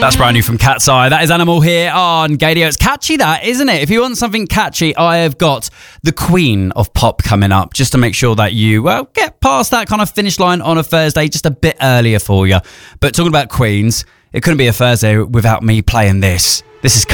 That's brand new from Cat's Eye. That is Animal here on Gaydio. It's catchy, that, isn't it? If you want something catchy, I have got the Queen of Pop coming up, just to make sure that you, well, get past that kind of finish line on a Thursday just a bit earlier for you. But talking about Queens, it couldn't be a Thursday without me playing this. This is